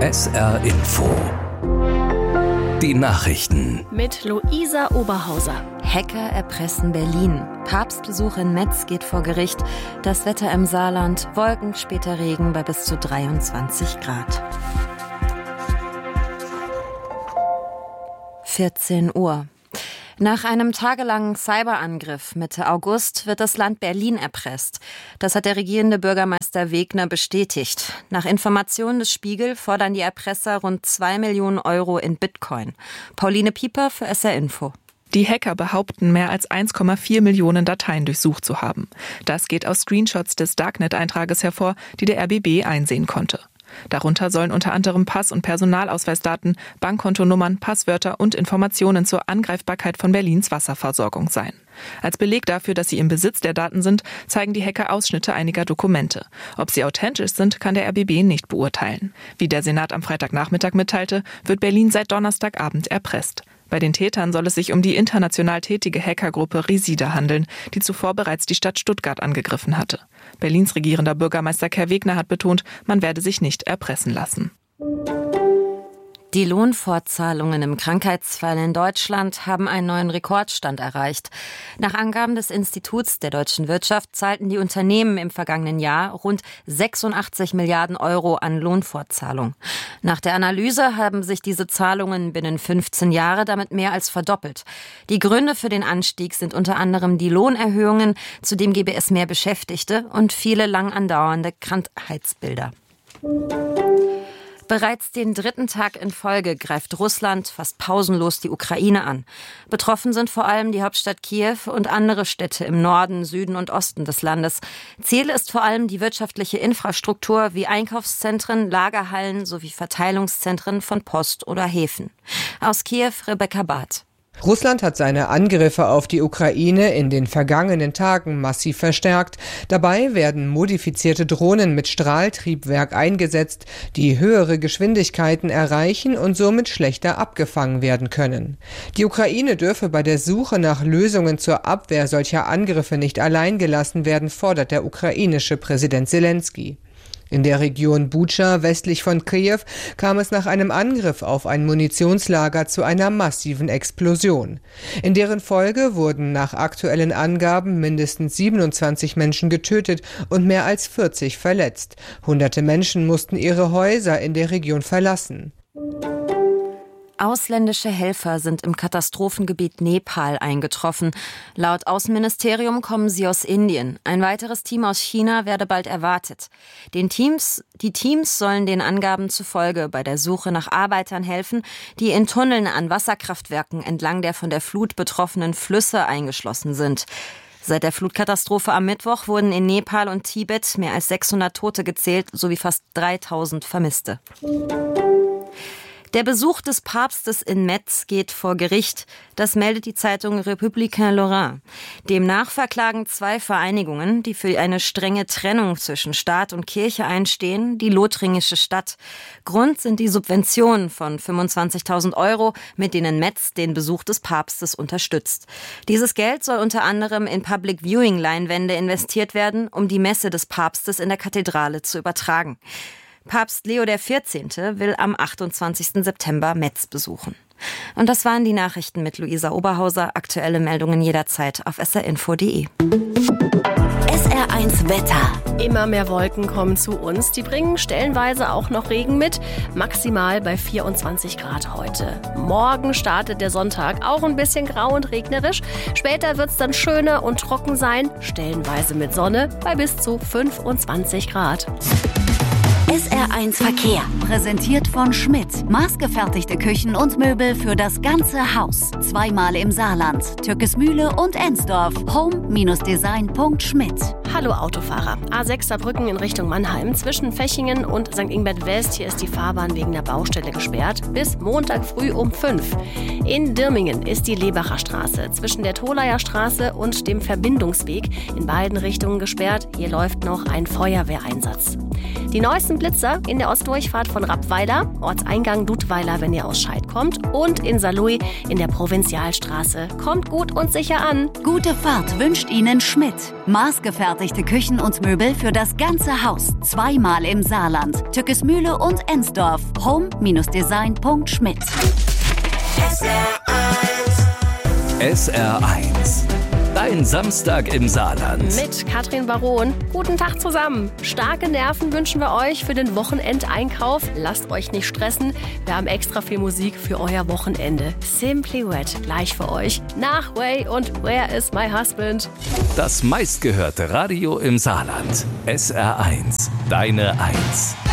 SR Info. Die Nachrichten. Mit Luisa Oberhauser. Hacker erpressen Berlin. Papstbesuch in Metz geht vor Gericht. Das Wetter im Saarland. Wolken, später Regen bei bis zu 23 Grad. 14 Uhr. Nach einem tagelangen Cyberangriff Mitte August wird das Land Berlin erpresst. Das hat der regierende Bürgermeister Wegner bestätigt. Nach Informationen des Spiegel fordern die Erpresser rund 2 Millionen Euro in Bitcoin. Pauline Pieper für SR Info. Die Hacker behaupten, mehr als 1,4 Millionen Dateien durchsucht zu haben. Das geht aus Screenshots des Darknet-Eintrages hervor, die der RBB einsehen konnte. Darunter sollen unter anderem Pass- und Personalausweisdaten, Bankkontonummern, Passwörter und Informationen zur Angreifbarkeit von Berlins Wasserversorgung sein. Als Beleg dafür, dass sie im Besitz der Daten sind, zeigen die Hacker Ausschnitte einiger Dokumente. Ob sie authentisch sind, kann der RBB nicht beurteilen. Wie der Senat am Freitagnachmittag mitteilte, wird Berlin seit Donnerstagabend erpresst. Bei den Tätern soll es sich um die international tätige Hackergruppe Resida handeln, die zuvor bereits die Stadt Stuttgart angegriffen hatte. Berlins regierender Bürgermeister Kai Wegner hat betont, man werde sich nicht erpressen lassen. Die Lohnfortzahlungen im Krankheitsfall in Deutschland haben einen neuen Rekordstand erreicht. Nach Angaben des Instituts der deutschen Wirtschaft zahlten die Unternehmen im vergangenen Jahr rund 86 Milliarden Euro an Lohnfortzahlung. Nach der Analyse haben sich diese Zahlungen binnen 15 Jahre damit mehr als verdoppelt. Die Gründe für den Anstieg sind unter anderem die Lohnerhöhungen, zudem gebe es mehr Beschäftigte und viele lang andauernde Krankheitsbilder. Bereits den 3. Tag in Folge greift Russland fast pausenlos die Ukraine an. Betroffen sind vor allem die Hauptstadt Kiew und andere Städte im Norden, Süden und Osten des Landes. Ziel ist vor allem die wirtschaftliche Infrastruktur wie Einkaufszentren, Lagerhallen sowie Verteilungszentren von Post oder Häfen. Aus Kiew Rebecca Barth. Russland hat seine Angriffe auf die Ukraine in den vergangenen Tagen massiv verstärkt. Dabei werden modifizierte Drohnen mit Strahltriebwerk eingesetzt, die höhere Geschwindigkeiten erreichen und somit schlechter abgefangen werden können. Die Ukraine dürfe bei der Suche nach Lösungen zur Abwehr solcher Angriffe nicht allein gelassen werden, fordert der ukrainische Präsident Selenskyj. In der Region Butscha westlich von Kiew kam es nach einem Angriff auf ein Munitionslager zu einer massiven Explosion. In deren Folge wurden nach aktuellen Angaben mindestens 27 Menschen getötet und mehr als 40 verletzt. Hunderte Menschen mussten ihre Häuser in der Region verlassen. Ausländische Helfer sind im Katastrophengebiet Nepal eingetroffen. Laut Außenministerium kommen sie aus Indien. Ein weiteres Team aus China werde bald erwartet. Die Teams sollen den Angaben zufolge bei der Suche nach Arbeitern helfen, die in Tunneln an Wasserkraftwerken entlang der von der Flut betroffenen Flüsse eingeschlossen sind. Seit der Flutkatastrophe am Mittwoch wurden in Nepal und Tibet mehr als 600 Tote gezählt, sowie fast 3000 Vermisste. Der Besuch des Papstes in Metz geht vor Gericht. Das meldet die Zeitung Républicain Lorrain. Demnach verklagen 2 Vereinigungen, die für eine strenge Trennung zwischen Staat und Kirche einstehen, die lothringische Stadt. Grund sind die Subventionen von 25.000 Euro, mit denen Metz den Besuch des Papstes unterstützt. Dieses Geld soll unter anderem in Public-Viewing-Leinwände investiert werden, um die Messe des Papstes in der Kathedrale zu übertragen. Papst Leo XIV. Will am 28. September Metz besuchen. Und das waren die Nachrichten mit Luisa Oberhauser. Aktuelle Meldungen jederzeit auf srinfo.de. SR1 Wetter. Immer mehr Wolken kommen zu uns. Die bringen stellenweise auch noch Regen mit. Maximal bei 24 Grad heute. Morgen startet der Sonntag auch ein bisschen grau und regnerisch. Später wird es dann schöner und trocken sein. Stellenweise mit Sonne bei bis zu 25 Grad. SR1 Verkehr. Präsentiert von Schmidt. Maßgefertigte Küchen und Möbel für das ganze Haus. 2-mal im Saarland. Türkesmühle und Ensdorf. home-design.schmidt. Hallo Autofahrer. A6 Saarbrücken in Richtung Mannheim. Zwischen Fechingen und St. Ingbert West. Hier ist die Fahrbahn wegen der Baustelle gesperrt. Bis Montag früh um 5. In Dirmingen ist die Lebacher Straße zwischen der Tholayer Straße und dem Verbindungsweg in beiden Richtungen gesperrt. Hier läuft noch ein Feuerwehreinsatz. Die neuesten Blitzer in der Ostdurchfahrt von Rappweiler, Ortseingang Dudweiler, wenn ihr aus Scheid kommt, und in Saarlouis in der Provinzialstraße. Kommt gut und sicher an. Gute Fahrt wünscht Ihnen Schmidt. Maßgefertigt Maßgefertigte Küchen und Möbel für das ganze Haus. 2-mal im Saarland. Tückesmühle und Ensdorf. home-design.schmidt. SR1. Dein Samstag im Saarland. Mit Katrin Baron. Guten Tag zusammen. Starke Nerven wünschen wir euch für den Wochenendeinkauf. Lasst euch nicht stressen. Wir haben extra viel Musik für euer Wochenende. Simply Wet gleich für euch. Nach Way und Where is my husband? Das meistgehörte Radio im Saarland. SR1. Deine 1.